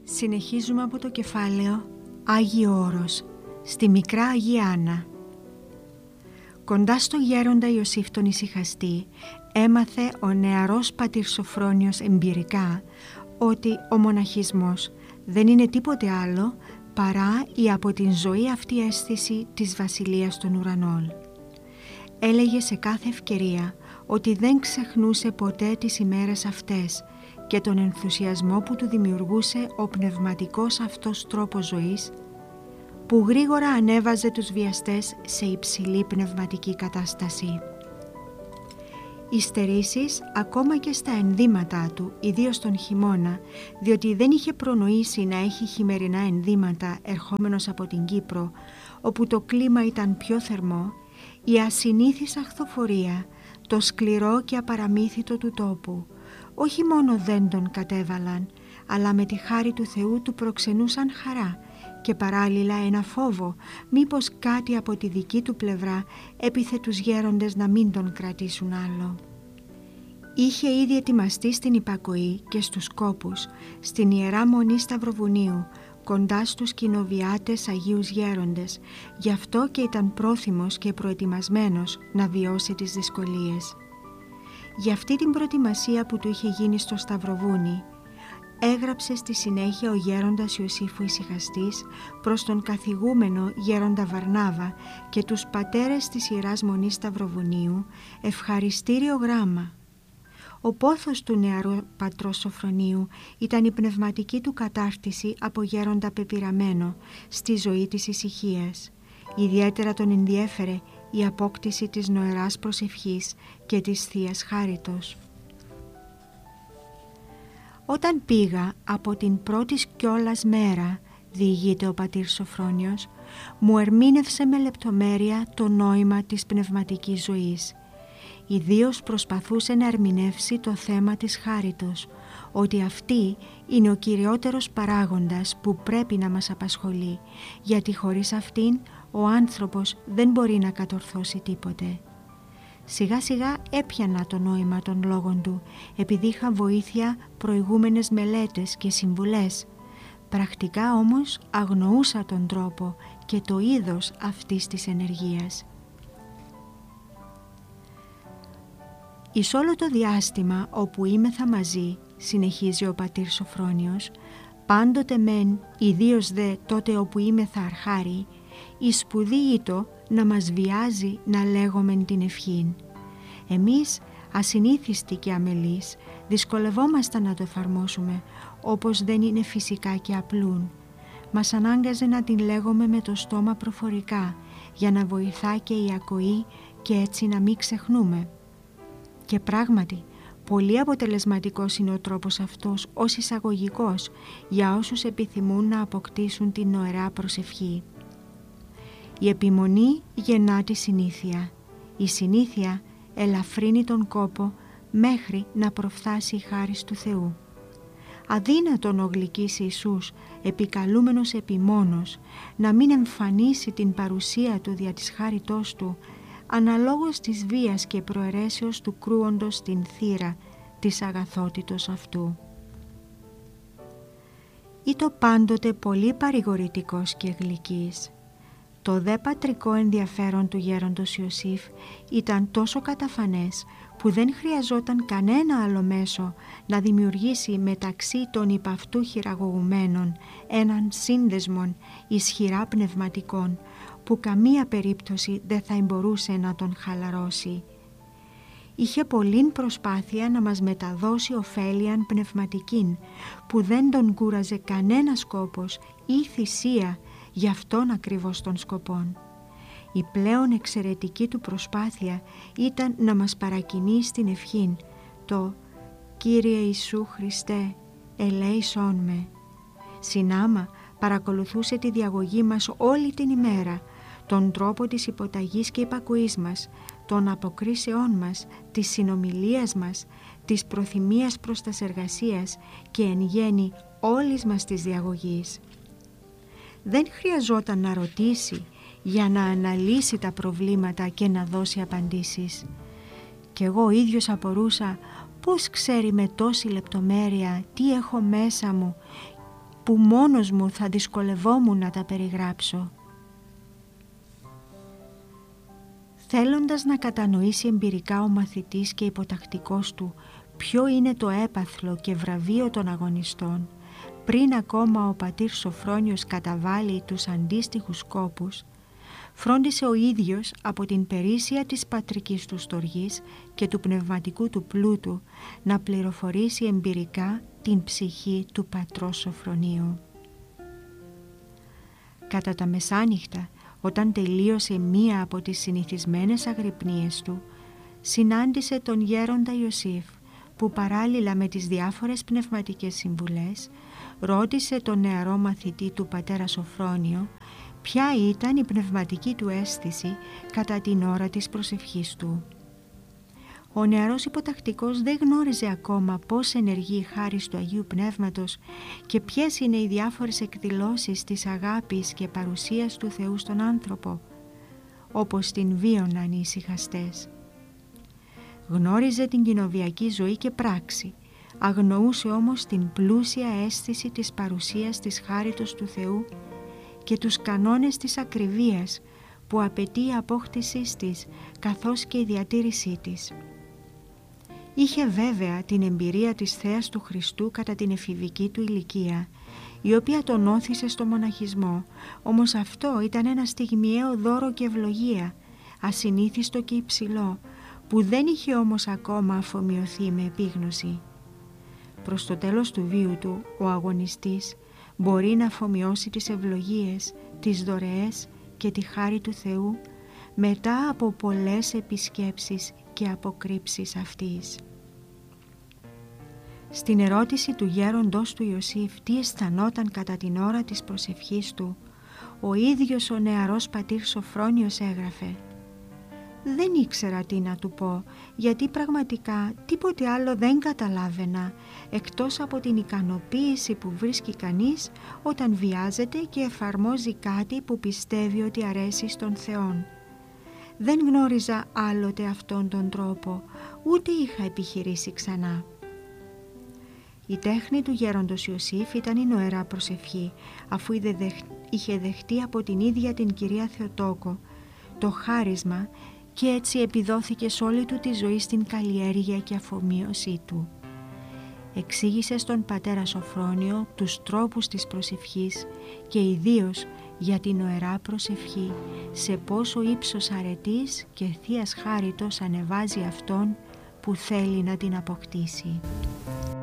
Συνεχίζουμε από το κεφάλαιο Άγιο Όρος, στη Μικρά Αγία Άννα. Κοντά στο γέροντα Ιωσήφ τον ησυχαστή, έμαθε ο νεαρός πατήρ Σοφρόνιος εμπειρικά ότι ο μοναχισμός δεν είναι τίποτε άλλο παρά η από την ζωή αυτή αίσθηση της βασιλείας των ουρανών. Έλεγε σε κάθε ευκαιρία ότι δεν ξεχνούσε ποτέ τις ημέρες αυτές και τον ενθουσιασμό που του δημιουργούσε ο πνευματικός αυτός τρόπος ζωής, που γρήγορα ανέβαζε τους βιαστές σε υψηλή πνευματική κατάσταση. Οι στερήσεις ακόμα και στα ενδύματά του, ιδίως τον χειμώνα, διότι δεν είχε προνοήσει να έχει χειμερινά ενδύματα ερχόμενος από την Κύπρο, όπου το κλίμα ήταν πιο θερμό, η ασυνήθις αχθοφορία, το σκληρό και απαραμύθιτο του τόπου, όχι μόνο δεν τον κατέβαλαν, αλλά με τη χάρη του Θεού του προξενούσαν χαρά και παράλληλα ένα φόβο, μήπως κάτι από τη δική του πλευρά έπιθε τους γέροντες να μην τον κρατήσουν άλλο. Είχε ήδη ετοιμαστεί στην υπακοή και στους κόπους, στην Ιερά Μονή Σταυροβουνίου, κοντά στους κοινοβιάτες Αγίους Γέροντες, γι' αυτό και ήταν πρόθυμος και προετοιμασμένος να βιώσει τις δυσκολίες. Για αυτή την προετοιμασία που του είχε γίνει στο Σταυροβούνι, έγραψε στη συνέχεια ο γέροντας Ιωσήφ ο Ησυχαστής προς τον καθηγούμενο γέροντα Βαρνάβα και τους πατέρες της Ιεράς Μονής Σταυροβουνίου ευχαριστήριο γράμμα. Ο πόθος του νεαρού πατρός Σοφρονίου ήταν η πνευματική του κατάρτιση από γέροντα πεπειραμένο στη ζωή της ησυχίας. Ιδιαίτερα τον ενδιέφερε η απόκτηση της νοεράς προσευχής και της Θείας Χάριτος. Όταν πήγα από την πρώτη κιόλας μέρα, διηγείται ο πατήρ Σοφρόνιος, μου ερμήνευσε με λεπτομέρεια το νόημα της πνευματικής ζωής. Ιδίως προσπαθούσε να ερμηνεύσει το θέμα της χάριτος, ότι αυτή είναι ο κυριότερος παράγοντας που πρέπει να μας απασχολεί, γιατί χωρίς αυτήν ο άνθρωπος δεν μπορεί να κατορθώσει τίποτε. Σιγά σιγά έπιανα το νόημα των λόγων του, επειδή είχα βοήθεια προηγούμενες μελέτες και συμβουλές. Πρακτικά όμως αγνοούσα τον τρόπο και το είδος αυτής της ενεργείας. Εις όλο το διάστημα όπου είμεθα μαζί, συνεχίζει ο πατήρ Σοφρόνιος, πάντοτε μεν, ιδίως δε τότε όπου είμεθα αρχάρι, η σπουδή ήτο να μας βιάζει να λέγομεν την ευχήν. Εμείς, ασυνήθιστοι και αμελείς, δυσκολευόμασταν να το εφαρμόσουμε, όπως δεν είναι φυσικά και απλούν. Μας ανάγκαζε να την λέγουμε με το στόμα προφορικά, για να βοηθά και η ακοή και έτσι να μην ξεχνούμε. Και πράγματι, πολύ αποτελεσματικός είναι ο τρόπος αυτός ως εισαγωγικός για όσους επιθυμούν να αποκτήσουν την νοερά προσευχή. Η επιμονή γεννά τη συνήθεια. Η συνήθεια ελαφρύνει τον κόπο μέχρι να προφθάσει η χάρις του Θεού. Αδύνατον ο γλυκής Ιησούς, επικαλούμενος επιμόνος, να μην εμφανίσει την παρουσία του δια της χάριτός του, αναλόγως της βίας και προαιρέσεως του κρούοντος την θύρα της αγαθότητος αυτού. Ήτο πάντοτε πολύ παρηγορητικός και γλυκής. Το δε πατρικό ενδιαφέρον του γέροντος Ιωσήφ ήταν τόσο καταφανές που δεν χρειαζόταν κανένα άλλο μέσο να δημιουργήσει μεταξύ των υπαυτού χειραγωγουμένων έναν σύνδεσμον ισχυρά πνευματικών που καμία περίπτωση δεν θα μπορούσε να τον χαλαρώσει. Είχε πολλήν προσπάθεια να μας μεταδώσει ωφέλιαν πνευματικήν που δεν τον κούραζε κανένα σκόπος ή θυσία για αυτόν ακριβώς των σκοπών. Η πλέον εξαιρετική του προσπάθεια ήταν να μας παρακινεί στην ευχήν το «Κύριε Ιησού Χριστέ, ελέησόν με». Συνάμα παρακολουθούσε τη διαγωγή μας όλη την ημέρα, τον τρόπο της υποταγής και υπακοής μας, των αποκρίσεών μας, της συνομιλίας μας, της προθυμίας προς τας εργασίας και εν γέννη όλης μας της διαγωγής. Δεν χρειαζόταν να ρωτήσει για να αναλύσει τα προβλήματα και να δώσει απαντήσεις. Κι εγώ ίδιος απορούσα πώς ξέρει με τόση λεπτομέρεια τι έχω μέσα μου, που μόνος μου θα δυσκολευόμουν να τα περιγράψω. Θέλοντας να κατανοήσει εμπειρικά ο μαθητής και υποτακτικός του ποιο είναι το έπαθλο και βραβείο των αγωνιστών, πριν ακόμα ο πατήρ Σωφρόνιος καταβάλει τους αντίστοιχους κόπους, φρόντισε ο ίδιος από την περίσσια της πατρικής του στοργής και του πνευματικού του πλούτου να πληροφορήσει εμπειρικά την ψυχή του πατρός Σωφρονίου. Κατά τα μεσάνυχτα, όταν τελείωσε μία από τις συνηθισμένες αγρυπνίες του, συνάντησε τον γέροντα Ιωσήφ, που παράλληλα με τις διάφορες πνευματικές συμβουλές ρώτησε τον νεαρό μαθητή του πατέρα Σωφρόνιο ποια ήταν η πνευματική του αίσθηση κατά την ώρα της προσευχής του. Ο νεαρός υποτακτικός δεν γνώριζε ακόμα πώς ενεργεί η χάρις του Αγίου Πνεύματος και ποιες είναι οι διάφορες εκδηλώσεις της αγάπης και παρουσίας του Θεού στον άνθρωπο, όπως την βίωναν οι ησυχαστές. Γνώριζε την κοινοβιακή ζωή και πράξη, αγνοούσε όμως την πλούσια αίσθηση της παρουσίας της χάριτος του Θεού και τους κανόνες της ακριβίας που απαιτεί η απόκτησή της καθώς και η διατήρησή της. Είχε βέβαια την εμπειρία της Θείας του Χριστού κατά την εφηβική του ηλικία, η οποία τον όθησε στο μοναχισμό, όμως αυτό ήταν ένα στιγμιαίο δώρο και ευλογία, ασυνήθιστο και υψηλό, που δεν είχε όμως ακόμα αφομοιωθεί με επίγνωση. Προς το τέλος του βίου του, ο αγωνιστής μπορεί να αφομοιώσει τις ευλογίες, τις δωρεές και τη χάρη του Θεού μετά από πολλές επισκέψεις και αποκρύψεις αυτής. Στην ερώτηση του γέροντος του Ιωσήφ τι αισθανόταν κατά την ώρα της προσευχής του, ο ίδιος ο νεαρός πατήρ Σωφρόνιος έγραφε «Δεν ήξερα τι να του πω, γιατί πραγματικά τίποτε άλλο δεν καταλάβαινα, εκτός από την ικανοποίηση που βρίσκει κανείς όταν βιάζεται και εφαρμόζει κάτι που πιστεύει ότι αρέσει στον Θεόν. Δεν γνώριζα άλλοτε αυτόν τον τρόπο, ούτε είχα επιχειρήσει ξανά». Η τέχνη του γέροντος Ιωσήφ ήταν η νοερά προσευχή, αφού είχε δεχτεί από την ίδια την κυρία Θεοτόκο το χάρισμα και έτσι επιδόθηκε σε όλη του τη ζωή στην καλλιέργεια και αφομοίωσή του. Εξήγησε στον πατέρα Σωφρόνιο τους τρόπους της προσευχής και ιδίως για την νοερά προσευχή, σε πόσο ύψος αρετής και θείας χάριτος ανεβάζει αυτόν που θέλει να την αποκτήσει.